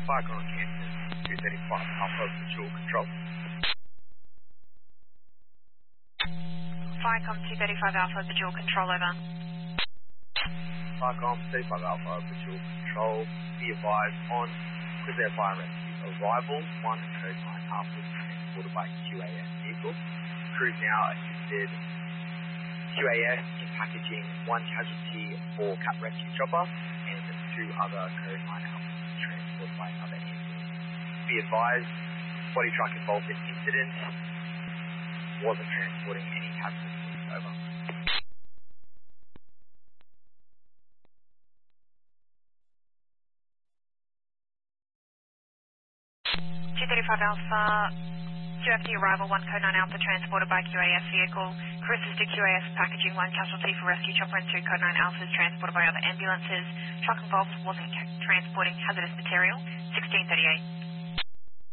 Falcon Kansas 235 Alpha Visual Control. Falcon 235 Alpha Visual Control, over. Falcon 35 Alpha Visual Control. Be advised on Quiz Air Fire Rescue arrival. 1 code 9 Alpha transported by QAS vehicle. Crew now assisted QAS in packaging 1 casualty for Cat Rescue Chopper and 2 other code 9 Alpha transported by another ambulance. Be advised, body truck involved in incident wasn't transporting any casualties, over. 235 Alpha, QFD arrival, 1 code 9 Alpha transported by QAS vehicle. Crew assisted QAS packaging 1 casualty for rescue chopper and 2 code 9 Alphas transported by other ambulances. Truck involved wasn't transporting hazardous material. 1638.